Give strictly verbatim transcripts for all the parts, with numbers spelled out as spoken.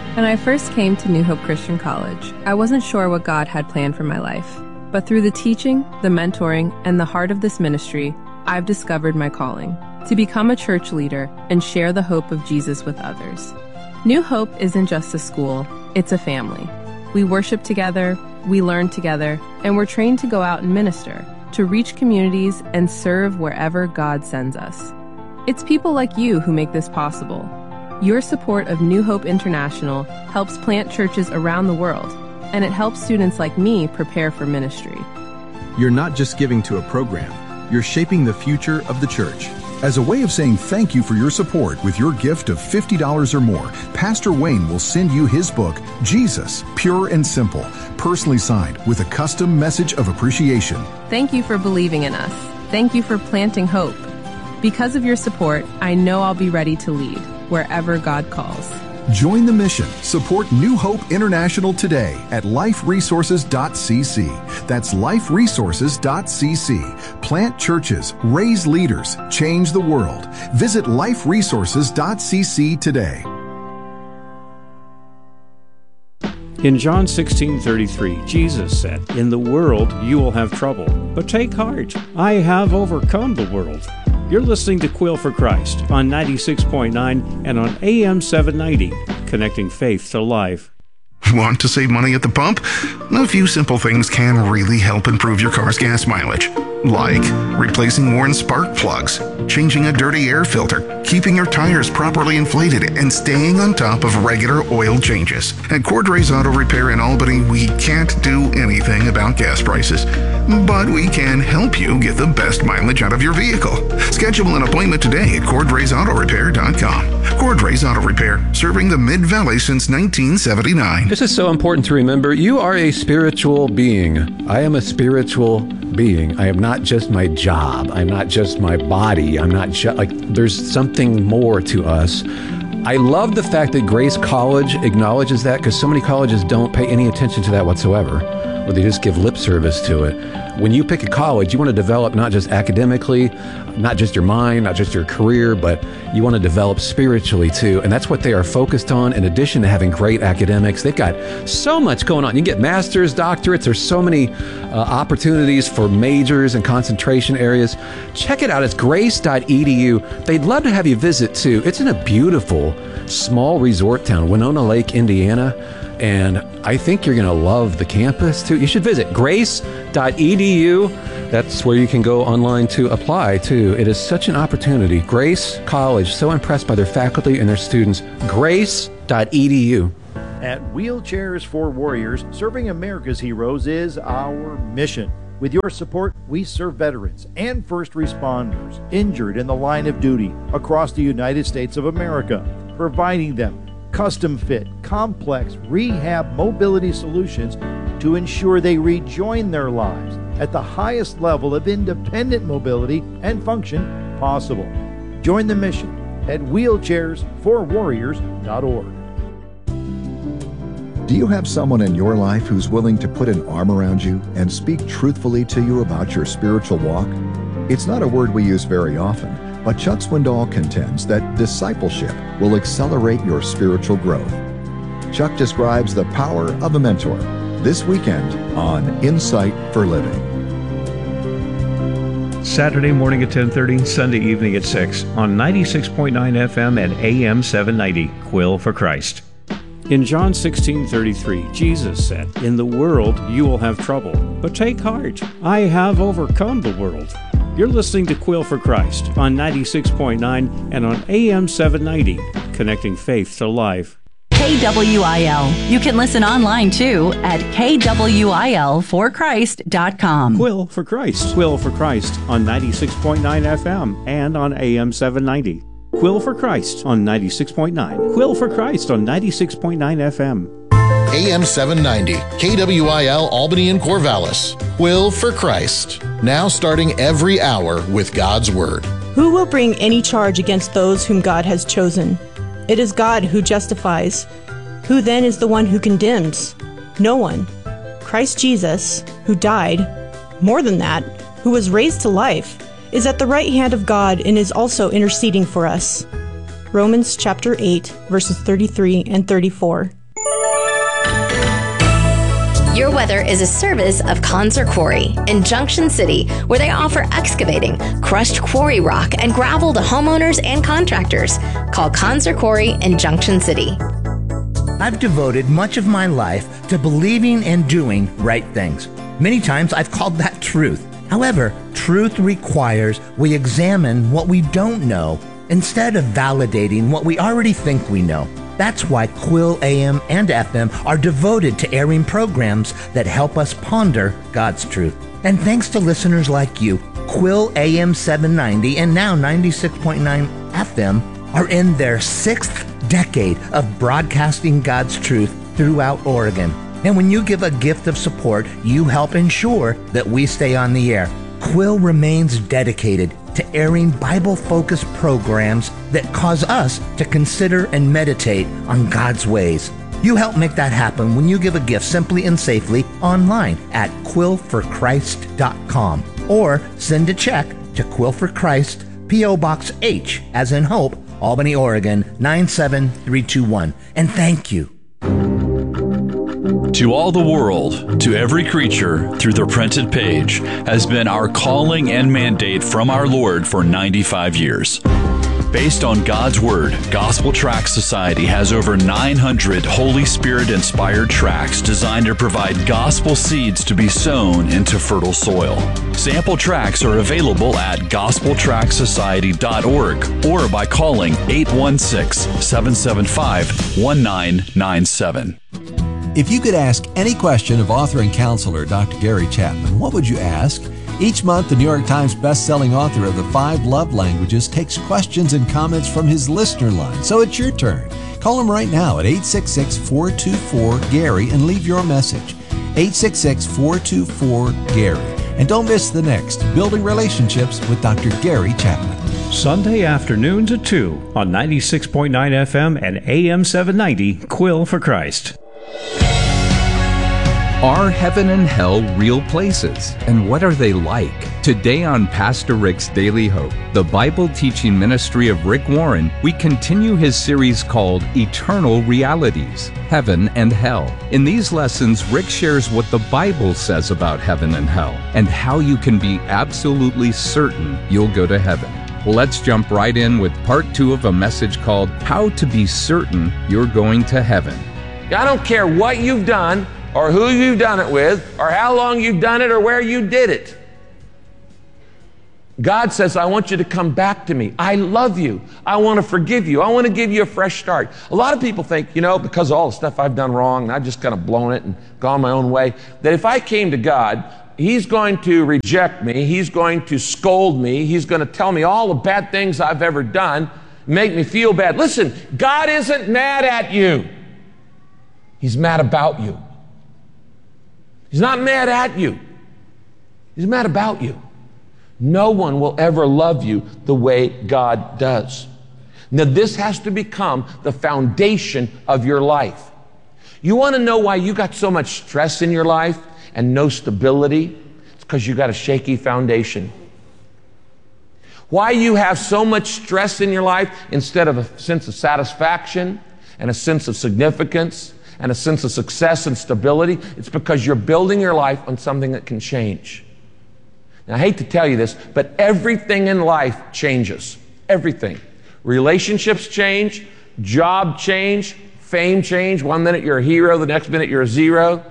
When I first came to New Hope Christian College, I wasn't sure what God had planned for my life. But through the teaching, the mentoring, and the heart of this ministry, I've discovered my calling to become a church leader and share the hope of Jesus with others. New Hope isn't just a school, it's a family. We worship together, we learn together, and we're trained to go out and minister, to reach communities and serve wherever God sends us. It's people like you who make this possible. Your support of New Hope International helps plant churches around the world, and it helps students like me prepare for ministry. You're not just giving to a program, you're shaping the future of the church. As a way of saying thank you for your support with your gift of fifty dollars or more, Pastor Wayne will send you his book, Jesus, Pure and Simple, personally signed with a custom message of appreciation. Thank you for believing in us. Thank you for planting hope. Because of your support, I know I'll be ready to lead wherever God calls. Join the mission. Support New Hope International today at life resources dot c c. That's life resources dot c c. Plant churches, raise leaders, change the world. Visit life resources dot c c today. In John sixteen thirty-three, Jesus said, "In the world you will have trouble, but take heart, I have overcome the world." You're listening to Quill for Christ on ninety-six point nine and on A M seven ninety, connecting faith to life. Want to save money at the pump? A few simple things can really help improve your car's gas mileage. Like replacing worn spark plugs, changing a dirty air filter, keeping your tires properly inflated, and staying on top of regular oil changes. At Cordray's Auto Repair in Albany, we can't do anything about gas prices, but we can help you get the best mileage out of your vehicle. Schedule an appointment today at cordrays auto repair dot com. Cordrays Auto Repair, serving the Mid-Valley since nineteen seventy-nine. This is so important to remember. You are a spiritual being. I am a spiritual being. I am not just my job. I'm not just my body. I'm not just like, there's something more to us. I love the fact that Grace College acknowledges that, because so many colleges don't pay any attention to that whatsoever, or they just give lip service to it. When you pick a college, you want to develop not just academically, not just your mind, not just your career, but you want to develop spiritually too. And that's what they are focused on. In addition to having great academics, they've got so much going on. You can get master's, doctorates. There's so many uh, opportunities for majors and concentration areas. Check it out. It's grace dot e d u. They'd love to have you visit too. It's in a beautiful, small resort town, Winona Lake, Indiana. And I think you're going to love the campus too. You should visit grace dot e d u. That's where you can go online to apply too. It is such an opportunity. Grace College, so impressed by their faculty and their students. grace dot e d u. At Wheelchairs for Warriors, serving America's heroes is our mission. With your support, we serve veterans and first responders injured in the line of duty across the United States of America, providing them custom-fit, complex rehab mobility solutions to ensure they rejoin their lives at the highest level of independent mobility and function possible. Join the mission at wheelchairs for warriors dot org. Do you have someone in your life who's willing to put an arm around you and speak truthfully to you about your spiritual walk? It's not a word we use very often, but Chuck Swindoll contends that discipleship will accelerate your spiritual growth. Chuck describes the power of a mentor this weekend on Insight for Living. Saturday morning at ten thirty, Sunday evening at six on ninety-six point nine F M and A M seven ninety, Quill for Christ. In John sixteen thirty-three, Jesus said, "In the world you will have trouble, but take heart, I have overcome the world." You're listening to Quill for Christ on ninety-six point nine and on A M seven ninety, connecting faith to life. K W I L. You can listen online too at K W I L for Christ dot com. Quill for Christ. Quill for Christ on ninety-six point nine F M and on A M seven ninety. Quill for Christ on ninety-six point nine. Quill for Christ on ninety-six point nine F M. A M seven ninety, K W I L Albany and Corvallis. Quill for Christ. Now starting every hour with God's Word. Who will bring any charge against those whom God has chosen? It is God who justifies. Who then is the one who condemns? No one. Christ Jesus, who died, more than that, who was raised to life, is at the right hand of God and is also interceding for us. Romans chapter eight, verses thirty-three and thirty-four. Your Weather is a service of Conser Quarry in Junction City, where they offer excavating, crushed quarry rock, and gravel to homeowners and contractors. Call Conser Quarry in Junction City. I've devoted much of my life to believing and doing right things. Many times I've called that truth. However, truth requires we examine what we don't know instead of validating what we already think we know. That's why Quill A M and F M are devoted to airing programs that help us ponder God's truth. And thanks to listeners like you, Quill A M seven ninety and now ninety-six point nine F M are in their sixth decade of broadcasting God's truth throughout Oregon. And when you give a gift of support, you help ensure that we stay on the air. Quill remains dedicated to airing Bible-focused programs that cause us to consider and meditate on God's ways. You help make that happen when you give a gift simply and safely online at quill for christ dot com or send a check to Quill for Christ, P O. Box H, as in Hope, Albany, Oregon, nine seven three two one. And thank you. To all the world, to every creature, through the printed page, has been our calling and mandate from our Lord for ninety-five years. Based on God's Word, Gospel Tract Society has over nine hundred Holy Spirit-inspired tracts designed to provide gospel seeds to be sown into fertile soil. Sample tracts are available at gospel tract society dot org or by calling eight one six, seven seven five, one nine nine seven. If you could ask any question of author and counselor Doctor Gary Chapman, what would you ask? Each month, the New York Times best-selling author of The Five Love Languages takes questions and comments from his listener line. So it's your turn. Call him right now at eight six six, four two four, Gary and leave your message. eight six six, four two four, Gary. And don't miss the next Building Relationships with Doctor Gary Chapman. Sunday afternoons at two on ninety-six point nine F M and A M seven ninety, Quill for Christ. Are heaven and hell real places? And what are they like? Today on Pastor Rick's Daily Hope, the Bible teaching ministry of Rick Warren, we continue his series called Eternal Realities, Heaven and Hell. In these lessons, Rick shares what the Bible says about heaven and hell, and how you can be absolutely certain you'll go to heaven. Well, let's jump right in with part two of a message called How to Be Certain You're Going to Heaven. I don't care what you've done, or who you've done it with, or how long you've done it, or where you did it. God says, I want you to come back to me. I love you. I want to forgive you. I want to give you a fresh start. A lot of people think, you know, because of all the stuff I've done wrong, and I've just kind of blown it and gone my own way, that if I came to God, He's going to reject me, He's going to scold me, He's going to tell me all the bad things I've ever done, make me feel bad. Listen, God isn't mad at you. He's mad about you. He's not mad at you. He's mad about you. No one will ever love you the way God does. Now, this has to become the foundation of your life. You want to know why you got so much stress in your life and no stability? It's because you got a shaky foundation. Why you have so much stress in your life instead of a sense of satisfaction and a sense of significance and a sense of success and stability, it's because you're building your life on something that can change. Now, I hate to tell you this, but everything in life changes. Everything. Relationships change, job change, fame change. One minute you're a hero, the next minute you're a zero.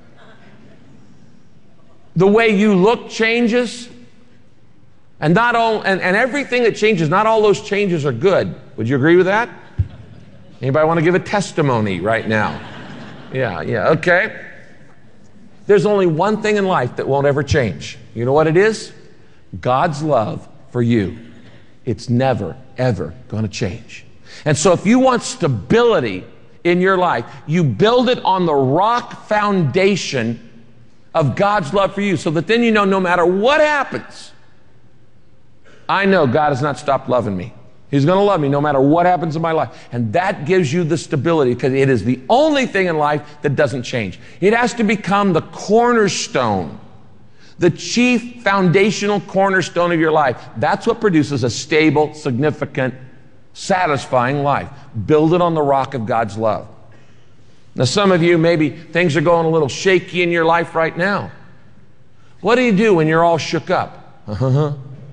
The way you look changes. And not all, and, and everything that changes, not all those changes are good. Would you agree with that? Anybody want to give a testimony right now? Yeah, yeah, okay. There's only one thing in life that won't ever change. You know what it is? God's love for you. It's never, ever going to change. And so if you want stability in your life, you build it on the rock foundation of God's love for you, so that then you know no matter what happens, I know God has not stopped loving me. He's going to love me no matter what happens in my life. And that gives you the stability, because it is the only thing in life that doesn't change. It has to become the cornerstone, the chief foundational cornerstone of your life. That's what produces a stable, significant, satisfying life. Build it on the rock of God's love. Now, some of you, maybe things are going a little shaky in your life right now. What do you do when you're all shook up? Uh-huh.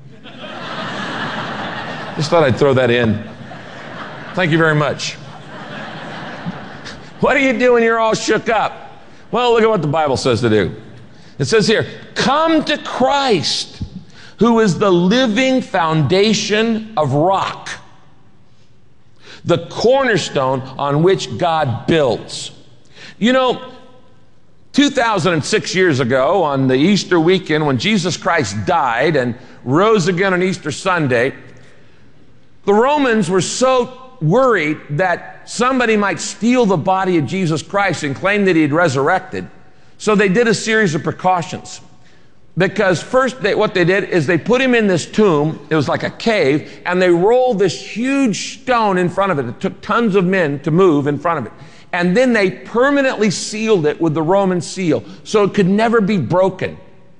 Just thought I'd throw that in. Thank you very much. What do you do when you're all shook up? Well, look at what the Bible says to do. It says here, come to Christ, who is the living foundation of rock, the cornerstone on which God builds. You know, two thousand six years ago, on the Easter weekend, when Jesus Christ died and rose again on Easter Sunday, the Romans were so worried that somebody might steal the body of Jesus Christ and claim that he had resurrected. So they did a series of precautions. Because first, they, what they did is they put him in this tomb. It was like a cave, and they rolled this huge stone in front of it. It took tons of men to move in front of it. And then they permanently sealed it with the Roman seal, so it could never be broken.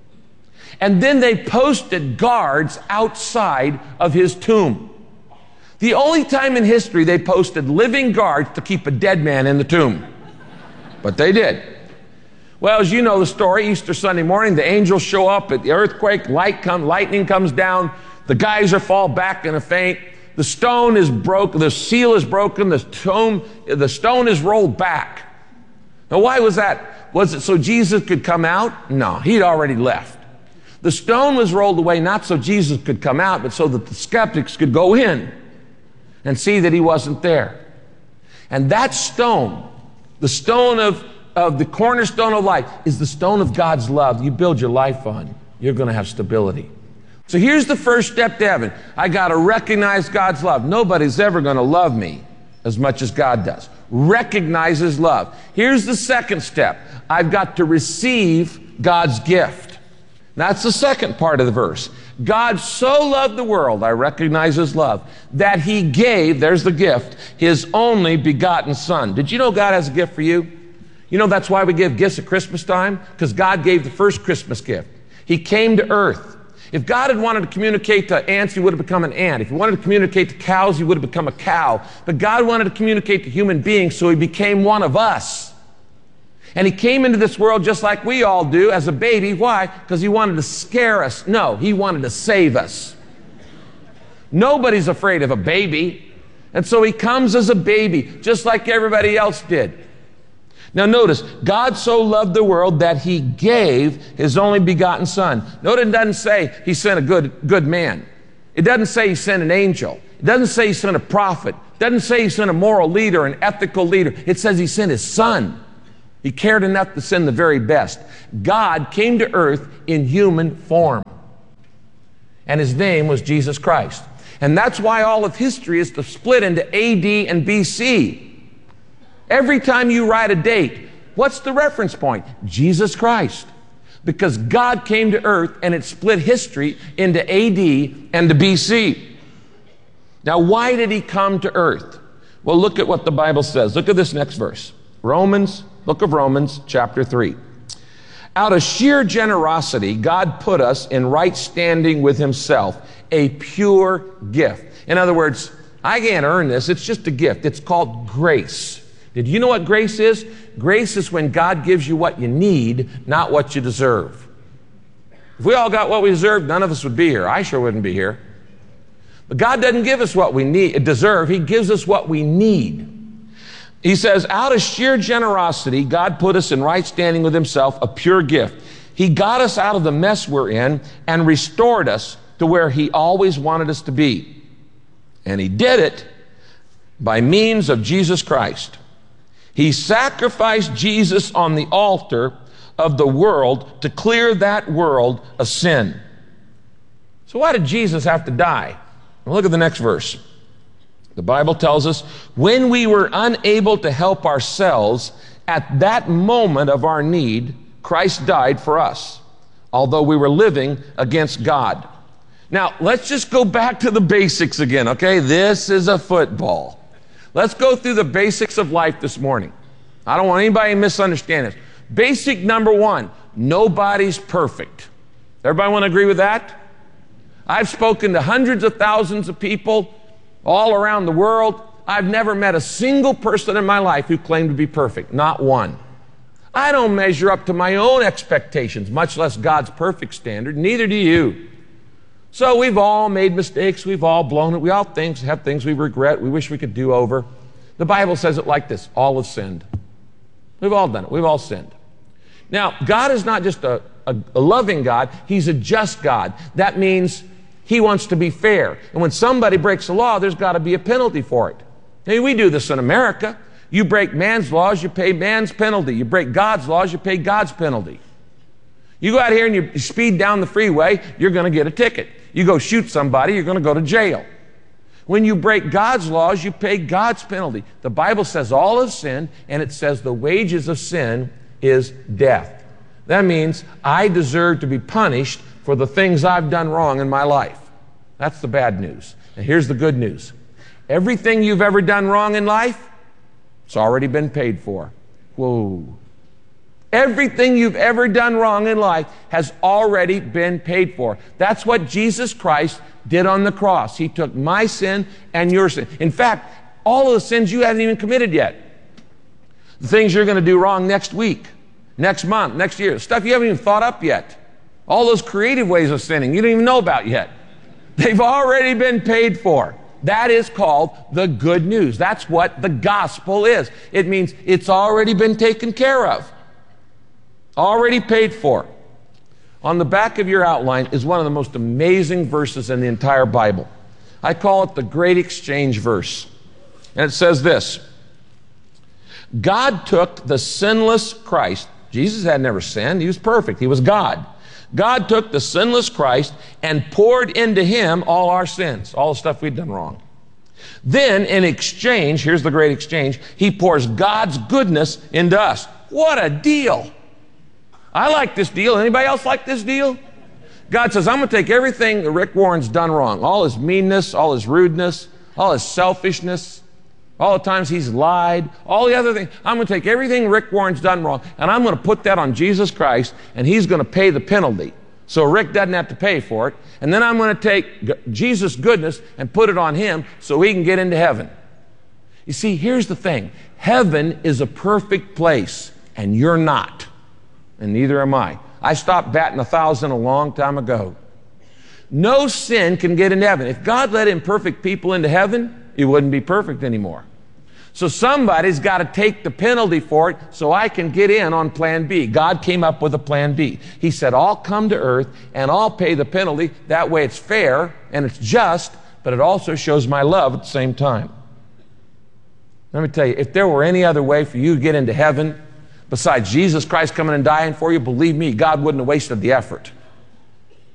And then they posted guards outside of his tomb. The only time in history they posted living guards to keep a dead man in the tomb. But they did. Well, as you know the story, Easter Sunday morning, the angels show up at the earthquake, light come, lightning comes down, the guys are fall back in a faint, the stone is broken, the seal is broken, the tomb, the stone is rolled back. Now, why was that? Was it so Jesus could come out? No, he'd already left. The stone was rolled away not so Jesus could come out, but so that the skeptics could go in and see that he wasn't there. And that stone, the stone of of the cornerstone of life, is the stone of God's love. You build your life on, you're going to have stability. So here's the first step to heaven. I got to recognize God's love. Nobody's ever going to love me as much as God does. Recognize his love. Here's the second step. I've got to receive God's gift. That's the second part of the verse. God so loved the world, I recognize his love, that he gave, there's the gift, his only begotten son. Did you know God has a gift for you? You know that's why we give gifts at Christmas time? Because God gave the first Christmas gift. He came to earth. If God had wanted to communicate to ants, he would have become an ant. If he wanted to communicate to cows, he would have become a cow. But God wanted to communicate to human beings, so he became one of us. And he came into this world just like we all do as a baby. Why? Because he wanted to scare us. No, he wanted to save us. Nobody's afraid of a baby. And so he comes as a baby, just like everybody else did. Now notice, God so loved the world that he gave his only begotten son. Notice it doesn't say he sent a good, good man. It doesn't say he sent an angel. It doesn't say he sent a prophet. It doesn't say he sent a moral leader, an ethical leader. It says he sent his son. He cared enough to send the very best. God came to earth in human form. And his name was Jesus Christ. And that's why all of history is to split into A D and B C. Every time you write a date, what's the reference point? Jesus Christ. Because God came to earth and it split history into A D and to B C. Now, why did he come to earth? Well, look at what the Bible says. Look at this next verse. Romans, book of Romans, chapter three. Out of sheer generosity, God put us in right standing with himself, a pure gift. In other words, I can't earn this. It's just a gift. It's called grace. Did you know what grace is? Grace is when God gives you what you need, not what you deserve. If we all got what we deserve, none of us would be here. I sure wouldn't be here. But God doesn't give us what we need, deserve. He gives us what we need. He says, out of sheer generosity, God put us in right standing with himself, a pure gift. He got us out of the mess we're in and restored us to where he always wanted us to be. And he did it by means of Jesus Christ. He sacrificed Jesus on the altar of the world to clear that world of sin. So why did Jesus have to die? Well, look at the next verse. The Bible tells us, when we were unable to help ourselves at that moment of our need, Christ died for us, although we were living against God. Now, let's just go back to the basics again, okay? This is a football. Let's go through the basics of life this morning. I don't want anybody to misunderstand this. Basic number one, nobody's perfect. Everybody want to agree with that? I've spoken to hundreds of thousands of people all around the world. I've never met a single person in my life who claimed to be perfect. Not one. I don't measure up to my own expectations, much less God's perfect standard. Neither do you. So we've all made mistakes. We've all blown it. We all things, have things we regret. We wish we could do over. The Bible says it like this: all have sinned. We've all done it. We've all sinned. Now, God is not just a, a, a loving God. He's a just God. That means He wants to be fair. And when somebody breaks the law, there's got to be a penalty for it. Now, we do this in America. You break man's laws, you pay man's penalty. You break God's laws, you pay God's penalty. You go out here and you speed down the freeway, you're going to get a ticket. You go shoot somebody, you're going to go to jail. When you break God's laws, you pay God's penalty. The Bible says all have sinned, and it says the wages of sin is death. That means I deserve to be punished for the things I've done wrong in my life. That's the bad news. And here's the good news. Everything you've ever done wrong in life, it's already been paid for. Whoa. Everything you've ever done wrong in life has already been paid for. That's what Jesus Christ did on the cross. He took my sin and your sin. In fact, all of the sins you haven't even committed yet. The things you're going to do wrong next week, next month, next year, stuff you haven't even thought up yet. All those creative ways of sinning you don't even know about yet. They've already been paid for. That is called the good news. That's what the gospel is. It means it's already been taken care of. Already paid for. On the back of your outline is one of the most amazing verses in the entire Bible. I call it the Great Exchange verse. And it says this: God took the sinless Christ. Jesus had never sinned. He was perfect. He was God. God took the sinless Christ and poured into him all our sins, all the stuff we'd done wrong. Then in exchange, here's the great exchange, he pours God's goodness into us. What a deal. I like this deal. Anybody else like this deal? God says, I'm going to take everything that Rick Warren's done wrong, all his meanness, all his rudeness, all his selfishness, all the times he's lied, all the other things. I'm going to take everything Rick Warren's done wrong, and I'm going to put that on Jesus Christ, and he's going to pay the penalty. So Rick doesn't have to pay for it. And then I'm going to take Jesus' goodness and put it on him so he can get into heaven. You see, here's the thing. Heaven is a perfect place, and you're not. And neither am I. I stopped batting a thousand a long time ago. No sin can get into heaven. If God let imperfect people into heaven, it wouldn't be perfect anymore. So somebody's got to take the penalty for it so I can get in on plan B. God came up with a plan B. He said, I'll come to earth and I'll pay the penalty. That way it's fair and it's just, but it also shows my love at the same time. Let me tell you, if there were any other way for you to get into heaven besides Jesus Christ coming and dying for you, believe me, God wouldn't have wasted the effort.